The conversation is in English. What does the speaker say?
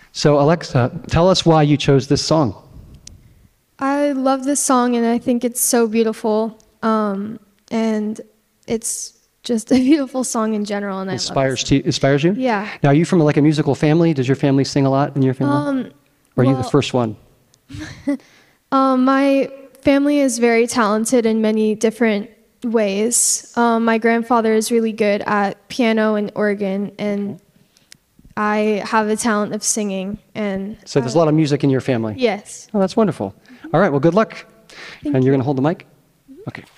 So Alexa, tell us why you chose this song. I love this song and I think it's so beautiful. And it's just a beautiful song in general, and I love it. Inspires you? Yeah. Now, are you from like a musical family? Does your family sing a lot in your family? Or are you the first one? My family is very talented in many different ways. My grandfather is really good at piano and organ, and I have a talent of singing. And So there's a lot of music in your family? Yes. Oh, that's wonderful. All right, well, good luck. Thank And you're going to hold the mic? Okay.